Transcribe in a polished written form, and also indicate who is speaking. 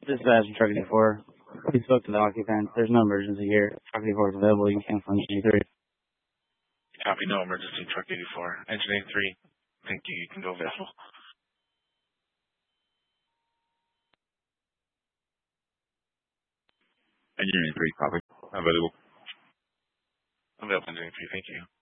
Speaker 1: Dispatch Truck 84. We spoke to the occupant. There's no emergency here. Truck 84 is available. You can cancel Engine 83.
Speaker 2: Copy, no emergency, Truck 84. Engine 83, thank you, you can go available.
Speaker 3: Engine 83, copy. Available.
Speaker 2: Available, Engine 83, thank you.